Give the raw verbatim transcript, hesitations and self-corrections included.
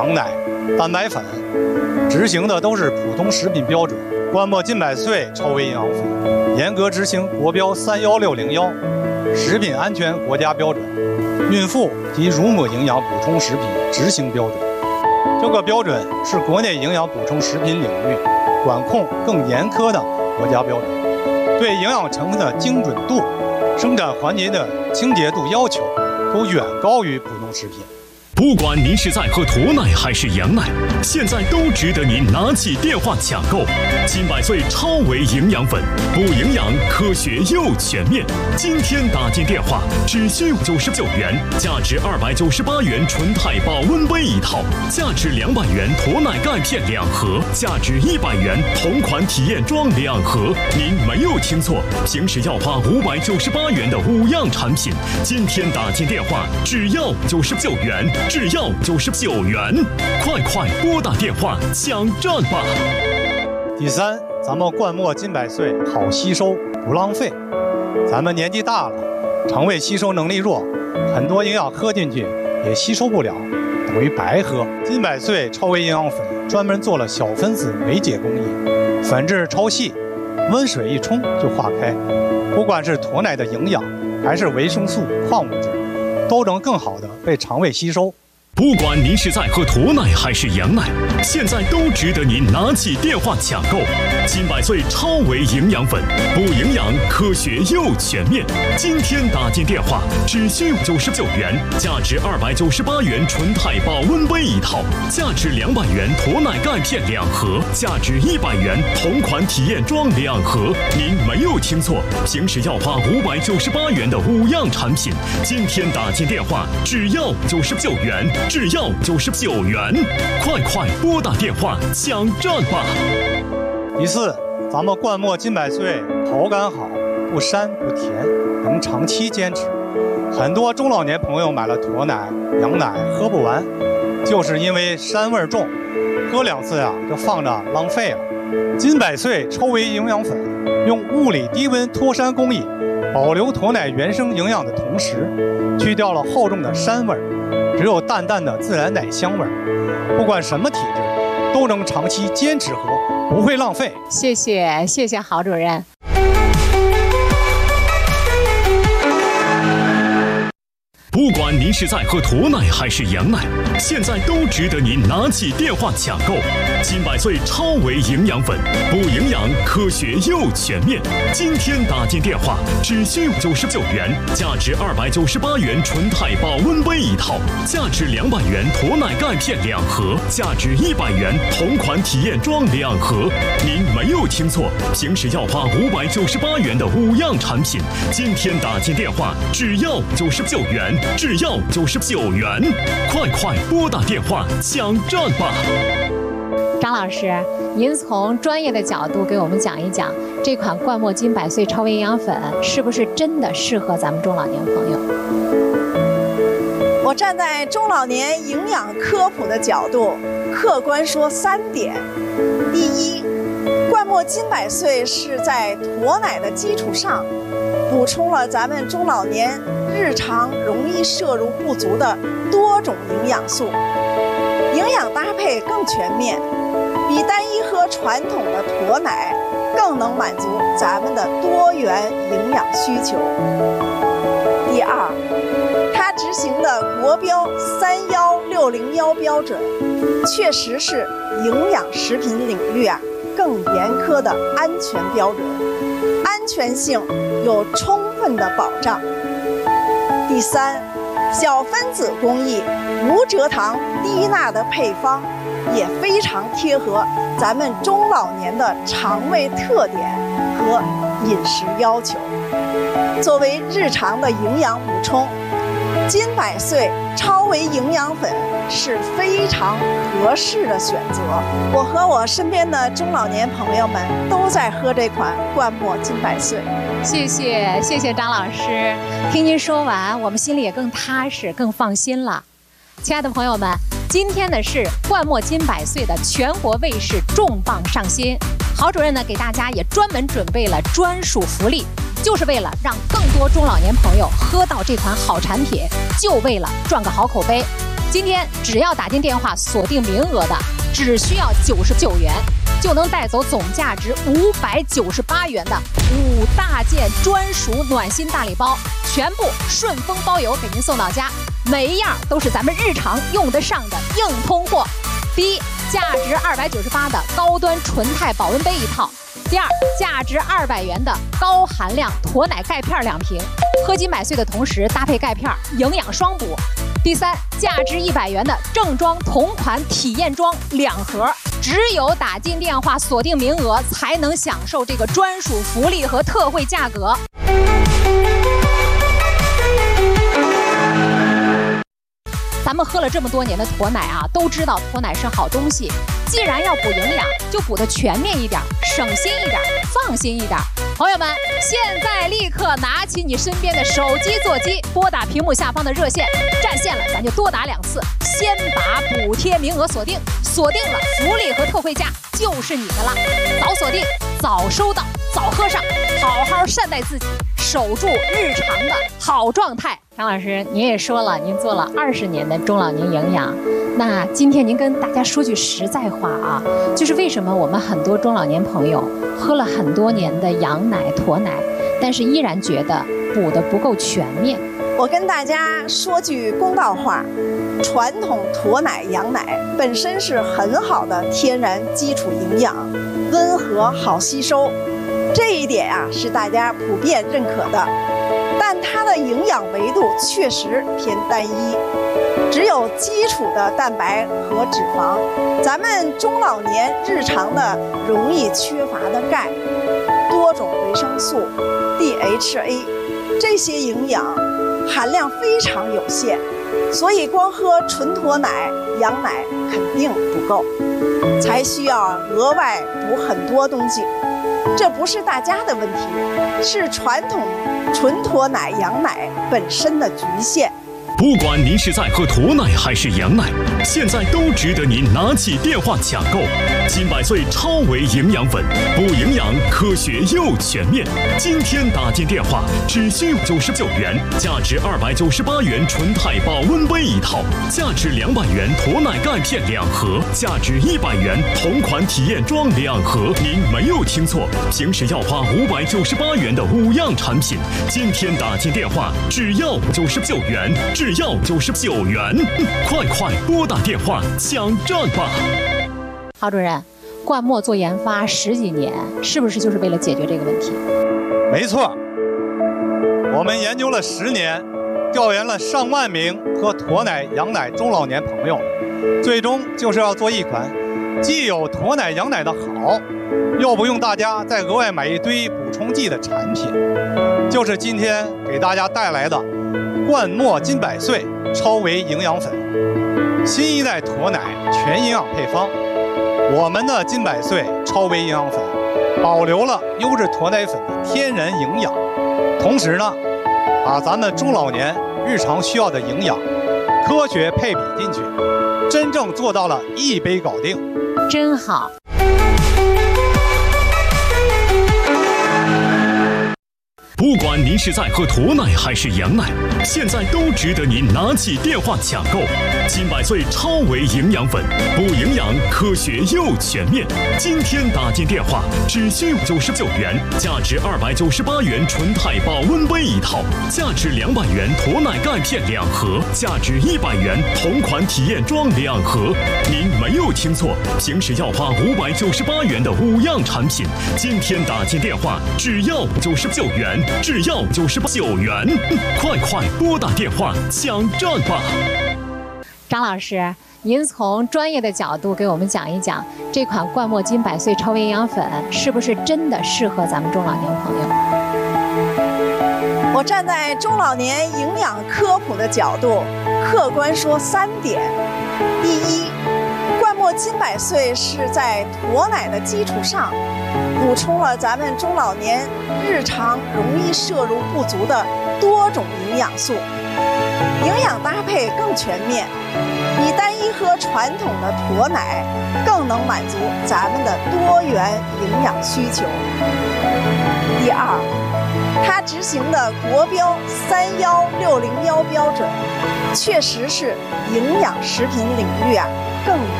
羊奶、蛋白粉，执行的都是普通食品标准。冠末金百岁超微营养粉严格执行国标三一六零一食品安全国家标准，孕妇及乳母营养补充食品执行标准。这个标准是国内营养补充食品领域管控更严苛的国家标准，对营养成分的精准度、生产环节的清洁度要求都远高于普通食品。 不管您是在喝驼奶还是羊奶，现在都值得您拿起电话抢购金百岁超维营养粉，不营养，科学又全面。今天打进电话只需九十九元，价值二百九十八元纯钛保温杯一套，价值两百元驼奶钙片两盒，价值一百元同款体验装两盒。您没有听错，平时要花五百九十八元的五样产品，今天打进电话只要九十九元。只要九十九元，快快拨打电话抢占吧！ 第三，咱们冠末金百岁好吸收，不浪费。咱们年纪大了，肠胃吸收能力弱，很多营养喝进去也吸收不了，等于白喝。金百岁超微营养粉专门做了小分子酶解工艺，粉质超细，温水一冲就化开。不管是驼奶的营养，还是维生素、矿物质，都能更好的被肠胃吸收。 不管您是在喝驼奶还是羊奶，现在都值得您拿起电话抢购金百岁超维营养粉，不营养，科学又全面。今天打进电话只需九十九元，价值二百九十八元纯钛保温杯一套，价值两百元驼奶钙片两盒，价值一百元同款体验装两盒。您没有听错，平时要花五百九十八元的五样产品，今天打进电话只要九十九元。只要九十九元，快快拨打电话抢占吧！ 第四，咱们冠末金百岁口感好，不膻不甜，能长期坚持。很多中老年朋友买了驼奶、羊奶喝不完，就是因为膻味重，喝两次呀就放着浪费了。金百岁超微营养粉用物理低温脱膻工艺，保留驼奶原生营养的同时，去掉了厚重的膻味，只有淡淡的自然奶香味儿，不管什么体质，都能长期坚持喝，不会浪费。 谢谢，谢谢郝主任。 不管您是在喝驼奶还是羊奶，现在都值得您拿起电话抢购金百岁超维营养粉，不营养，科学又全面。今天打进电话只需九十九元，价值二百九十八元纯钛保温杯一套，价值两百元驼奶钙片两盒，价值一百元同款体验装两盒。您没有听错，平时要花五百九十八元的五样产品，今天打进电话只要九十九元。只要九十九元，快快拨打电话抢占吧！ 张老师，您从专业的角度给我们讲一讲，这款冠末金百岁超微营养粉是不是真的适合咱们中老年朋友？ 我站在中老年营养科普的角度，客观说三点。第一，冠末金百岁是在驼奶的基础上，补充了咱们中老年日常容易摄入不足的多种营养素，营养搭配更全面，比单一喝传统的驼奶更能满足咱们的多元营养需求。第二，它执行的国标三一六零一标准，确实是营养食品领域啊更严苛的安全标准，安全性有充分的保障。第三，小分子工艺无蔗糖低钠的配方也非常贴合咱们中老年的肠胃特点和饮食要求。作为日常的营养补充，金百岁超维营养粉是非常合适的选择。我和我身边的中老年朋友们都在喝这款冠末金百岁。 谢谢，谢谢张老师。听您说完，我们心里也更踏实、更放心了。亲爱的朋友们，今天呢是冠末金百岁的全国卫士重磅上新，郝主任呢给大家也专门准备了专属福利，就是为了让更多中老年朋友喝到这款好产品，就为了赚个好口碑。 今天只要打进电话锁定名额的，只需要九十九元，就能带走总价值五百九十八元的五大件专属暖心大礼包，全部顺丰包邮给您送到家，每一样都是咱们日常用得上的硬通货。第一，价值二百九十八的高端纯钛保温杯一套；第二，价值二百元的高含量驼奶钙片两瓶，喝金百岁的同时搭配钙片，营养双补；第三，价值一百元的正装同款体验装两盒，只有打进电话锁定名额，才能享受这个专属福利和特惠价格。咱们喝了这么多年的驼奶啊，都知道驼奶是好东西。既然要补营养，就补得全面一点，省心一点，放心一点。朋友们，现在立刻拿起你身边的手机座机，拨打屏幕下方的热线，占线了咱就多打两次，先把补贴名额锁定，锁定了福利和特惠价就是你的了。早锁定，早收到，早喝上，好好善待自己，守住日常的好状态。张老师，您也说了，您做了二十年的中老年营养，那今天您跟大家说句实在话啊，就是为什么我们很多中老年朋友喝了很多年的羊奶、驼奶，但是依然觉得补得不够全面？ 我跟大家说句公道话，传统驼奶、羊奶本身是很好的天然基础营养，温和好吸收，这一点啊是大家普遍认可的。但它的营养维度确实偏单一，只有基础的蛋白和脂肪，咱们中老年日常的容易缺乏的钙、多种维生素、D H A 这些营养含量非常有限，所以光喝纯驼奶、羊奶肯定不够，才需要额外补很多东西。这不是大家的问题，是传统纯驼奶、羊奶本身的局限。 不管您是在喝驼奶还是羊奶，现在都值得您拿起电话抢购金百岁超维营养粉，补营养科学又全面。今天打进电话只需九十九元，价值二百九十八元纯钛保温杯一套，价值两百元驼奶钙片两盒，价值一百元同款体验装两盒。您没有听错，平时要花五百九十八元的五样产品，今天打进电话只要九十九元。只要九十九元，快快拨打电话抢占吧！ 郝主任，冠墨做研发十几年，是不是就是为了解决这个问题？ 没错，我们研究了十年，调研了上万名喝驼奶、羊奶中老年朋友，最终就是要做一款既有驼奶、羊奶的好，又不用大家再额外买一堆补充剂的产品，就是今天给大家带来的冠墨金百岁超维营养粉，新一代驼奶全营养配方。我们的金百岁超维营养粉保留了优质驼奶粉的天然营养，同时呢，把咱们中老年日常需要的营养科学配比进去，真正做到了一杯搞定。 真好。 不管您是在喝驼奶还是羊奶，现在都值得您拿起电话抢购金百岁超维营养粉，补营养科学又全面。今天打进电话只需九十九元，价值二百九十八元纯钛保温杯一套，价值两百元驼奶钙片两盒，价值一百元同款体验装两盒。您没有听错，平时要花五百九十八元的五样产品，今天打进电话只要九十九元。只要九十九元，快快拨打电话抢占吧！ 张老师，您从专业的角度给我们讲一讲，这款冠墨金百岁超维营养粉是不是真的适合咱们中老年朋友？ 我站在中老年营养科普的角度，客观说三点：第一，冠墨金百岁是在驼奶的基础上，补充了咱们中老年日常容易摄入不足的多种营养素，营养搭配更全面，比单一喝传统的驼奶更能满足咱们的多元营养需求。第二， 它执行的国标三幺六零幺标准，确实是营养食品领域啊更